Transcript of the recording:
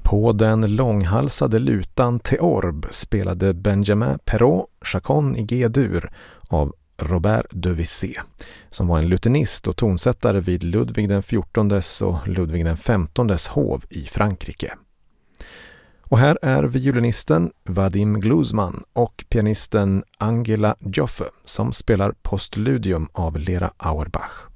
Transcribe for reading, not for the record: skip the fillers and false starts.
På den långhalsade lutan Theorbe spelade Benjamin Perrault Chaconne i G-dur av Robert Debussy, som var en lutenist och tonsättare vid Ludvig den XIVs och Ludvig den XVs hov i Frankrike. Och här är violinisten Vadim Gluzman och pianisten Angela Joffe som spelar Postludium av Lera Auerbach.